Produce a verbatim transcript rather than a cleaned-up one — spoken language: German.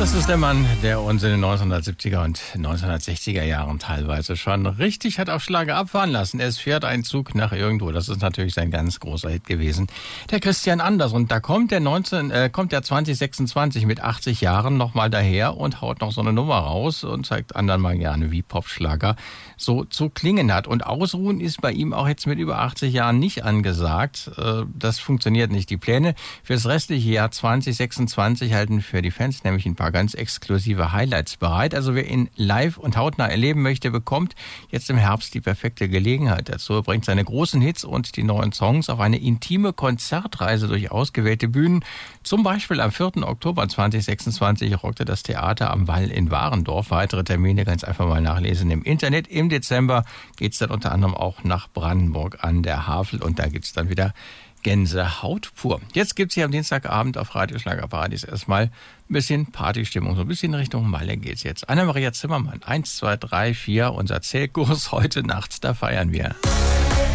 Das ist der Mann, der uns in den neunzehnhundertsiebziger und neunzehnhundertsechziger Jahren teilweise schon richtig hat auf Schlager abfahren lassen. Es fährt ein Zug nach irgendwo. Das ist natürlich sein ganz großer Hit gewesen. Der Christian Anders. Und da kommt der neunzehn, äh, kommt der zwanzig sechsundzwanzig mit achtzig Jahren nochmal daher und haut noch so eine Nummer raus und zeigt anderen mal gerne, wie Popschlager so zu klingen hat. Und Ausruhen ist bei ihm auch jetzt mit über achtzig Jahren nicht angesagt. Äh, das funktioniert nicht. Die Pläne fürs restliche Jahr zwanzig sechsundzwanzig halten für die Fans nämlich ein paar ganz exklusive Highlights bereit. Also wer ihn live und hautnah erleben möchte, bekommt jetzt im Herbst die perfekte Gelegenheit dazu. Er bringt seine großen Hits und die neuen Songs auf eine intime Konzertreise durch ausgewählte Bühnen. Zum Beispiel am vierten Oktober zweitausendsechsundzwanzig rockte das Theater am Wall in Warendorf. Weitere Termine ganz einfach mal nachlesen im Internet. Im Dezember geht es dann unter anderem auch nach Brandenburg an der Havel und da gibt es dann wieder Gänsehaut pur. Jetzt gibt's hier am Dienstagabend auf Radio Schlagerparadies erstmal ein bisschen Partystimmung. So ein bisschen Richtung Malle geht's jetzt. Anna-Maria Zimmermann, eins, zwei, drei, vier, unser Zählkurs heute Nacht, da feiern wir.